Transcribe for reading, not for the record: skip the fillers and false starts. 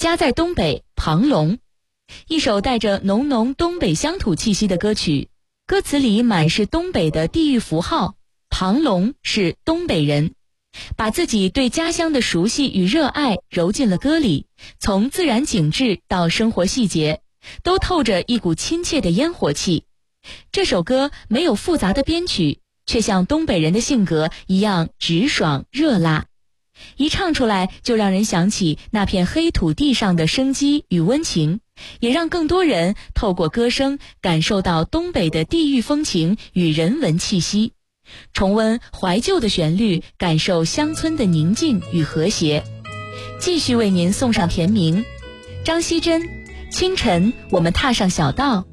家在东北，庞龙。一首带着浓浓东北乡土气息的歌曲，歌词里满是东北的地域符号。庞龙是东北人，把自己对家乡的熟悉与热爱揉进了歌里，从自然景致到生活细节，都透着一股亲切的烟火气。这首歌没有复杂的编曲，却像东北人的性格一样直爽热辣，一唱出来就让人想起那片黑土地上的生机与温情，也让更多人透过歌声感受到东北的地域风情与人文气息，重温怀旧的旋律，感受乡村的宁静与和谐。继续为您送上甜名，张希珍，清晨我们踏上小道，